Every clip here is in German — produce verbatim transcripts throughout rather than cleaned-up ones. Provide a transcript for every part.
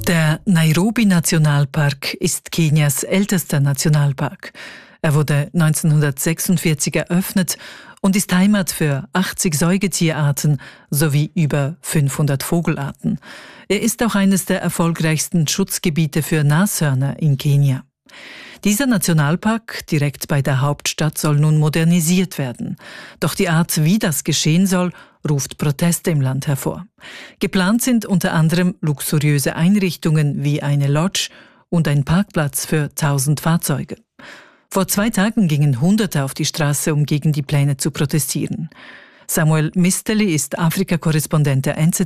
Der Nairobi-Nationalpark ist Kenias ältester Nationalpark. Er wurde neunzehnhundertsechsundvierzig eröffnet und ist Heimat für achtzig Säugetierarten sowie über fünfhundert Vogelarten. Er ist auch eines der erfolgreichsten Schutzgebiete für Nashörner in Kenia. Dieser Nationalpark direkt bei der Hauptstadt soll nun modernisiert werden. Doch die Art, wie das geschehen soll, ruft Proteste im Land hervor. Geplant sind unter anderem luxuriöse Einrichtungen wie eine Lodge und ein Parkplatz für tausend Fahrzeuge. Vor zwei Tagen gingen Hunderte auf die Straße, um gegen die Pläne zu protestieren. Samuel Misteli ist Afrika-Korrespondent der N Z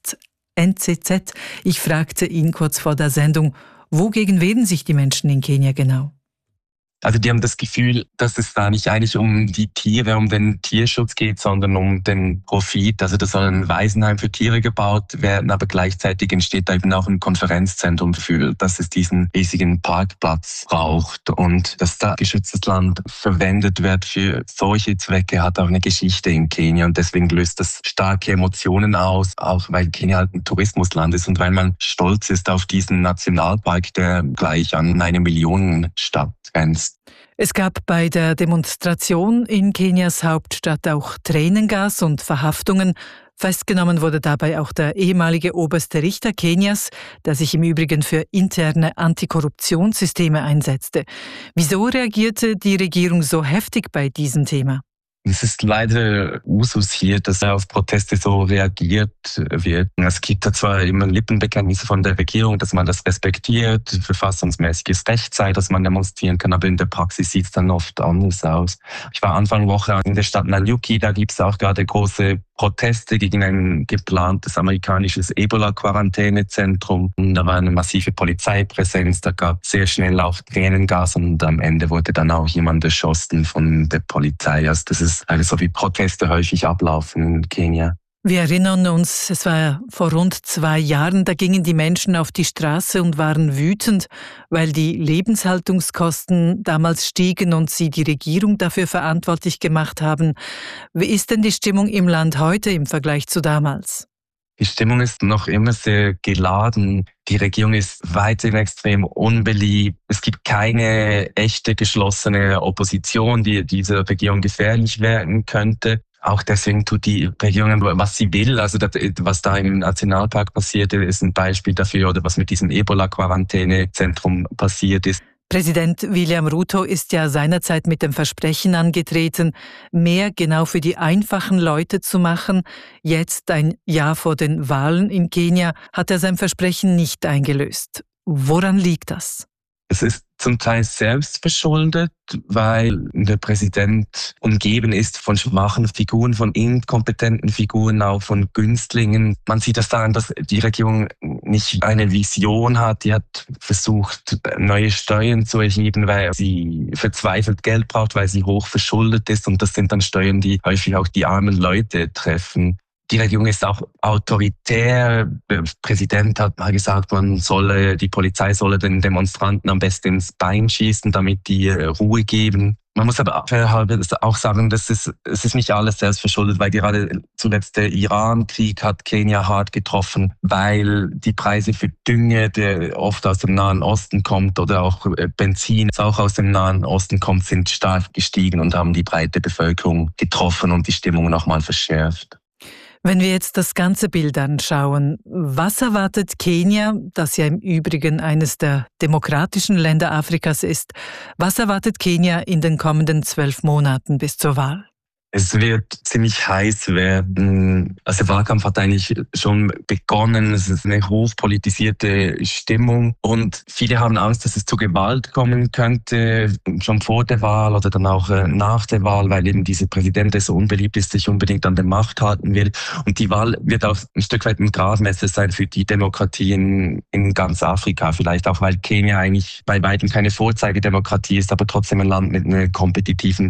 Z. Ich fragte ihn kurz vor der Sendung, wogegen wehren sich die Menschen in Kenia genau? Also die haben das Gefühl, dass es da nicht eigentlich um die Tiere, um den Tierschutz geht, sondern um den Profit. Also da soll ein Waisenheim für Tiere gebaut werden, aber gleichzeitig entsteht da eben auch ein Konferenzzentrum dafür, dass es diesen riesigen Parkplatz braucht. Und dass da geschütztes Land verwendet wird für solche Zwecke, hat auch eine Geschichte in Kenia. Und deswegen löst das starke Emotionen aus, auch weil Kenia halt ein Tourismusland ist und weil man stolz ist auf diesen Nationalpark, der gleich an eine Millionenstadt grenzt. Es gab bei der Demonstration in Kenias Hauptstadt auch Tränengas und Verhaftungen. Festgenommen wurde dabei auch der ehemalige oberste Richter Kenias, der sich im Übrigen für interne Antikorruptionssysteme einsetzte. Wieso reagierte die Regierung so heftig bei diesem Thema? Es ist leider Usus hier, dass auf Proteste so reagiert wird. Es gibt da zwar immer Lippenbekenntnisse von der Regierung, dass man das respektiert, verfassungsmäßiges Recht sei, dass man demonstrieren kann, aber in der Praxis sieht es dann oft anders aus. Ich war Anfang Woche in der Stadt Nanyuki, da gibt es auch gerade große Proteste gegen ein geplantes amerikanisches Ebola-Quarantänezentrum. Da war eine massive Polizeipräsenz, da gab es sehr schnell auch Tränengas und am Ende wurde dann auch jemand erschossen von der Polizei. Also das ist also wie Proteste häufig ablaufen in Kenia. Wir erinnern uns, es war vor rund zwei Jahren, da gingen die Menschen auf die Straße und waren wütend, weil die Lebenshaltungskosten damals stiegen und sie die Regierung dafür verantwortlich gemacht haben. Wie ist denn die Stimmung im Land heute im Vergleich zu damals? Die Stimmung ist noch immer sehr geladen. Die Regierung ist weiterhin extrem unbeliebt. Es gibt keine echte geschlossene Opposition, die dieser Regierung gefährlich werden könnte. Auch deswegen tut die Regierung, was sie will. Also das, was da im Nationalpark passiert, ist ein Beispiel dafür, oder was mit diesem Ebola-Quarantänezentrum passiert ist. Präsident William Ruto ist ja seinerzeit mit dem Versprechen angetreten, mehr genau für die einfachen Leute zu machen. Jetzt, ein Jahr vor den Wahlen in Kenia, hat er sein Versprechen nicht eingelöst. Woran liegt das? Es ist zum Teil selbst verschuldet, weil der Präsident umgeben ist von schwachen Figuren, von inkompetenten Figuren, auch von Günstlingen. Man sieht das daran, dass die Regierung nicht eine Vision hat. Die hat versucht, neue Steuern zu erheben, weil sie verzweifelt Geld braucht, weil sie hoch verschuldet ist. Und das sind dann Steuern, die häufig auch die armen Leute treffen. Die Regierung ist auch autoritär. Der Präsident hat mal gesagt, man solle, die Polizei solle den Demonstranten am besten ins Bein schießen, damit die Ruhe geben. Man muss aber auch sagen, dass es, es ist nicht alles selbst verschuldet, weil gerade zuletzt der Iran-Krieg hat Kenia hart getroffen, weil die Preise für Dünge, der oft aus dem Nahen Osten kommt, oder auch Benzin, das auch aus dem Nahen Osten kommt, sind stark gestiegen und haben die breite Bevölkerung getroffen und die Stimmung nochmal verschärft. Wenn wir jetzt das ganze Bild anschauen, was erwartet Kenia, das ja im Übrigen eines der demokratischen Länder Afrikas ist, was erwartet Kenia in den kommenden zwölf Monaten bis zur Wahl? Es wird ziemlich heiß werden. Also der Wahlkampf hat eigentlich schon begonnen. Es ist eine hochpolitisierte Stimmung und viele haben Angst, dass es zu Gewalt kommen könnte, schon vor der Wahl oder dann auch nach der Wahl, weil eben dieser Präsident, der so unbeliebt ist, sich unbedingt an der Macht halten will. Und die Wahl wird auch ein Stück weit ein Gradmesser sein für die Demokratie in, in ganz Afrika. Vielleicht auch, weil Kenia eigentlich bei weitem keine Vorzeigedemokratie ist, aber trotzdem ein Land mit einer kompetitiven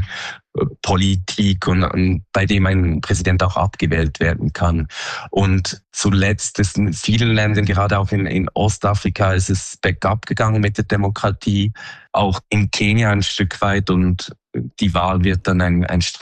Politik und, und bei dem ein Präsident auch abgewählt werden kann. Und zuletzt ist in vielen Ländern, gerade auch in, in Ostafrika, ist es bergab gegangen mit der Demokratie, auch in Kenia ein Stück weit, und die Wahl wird dann ein, ein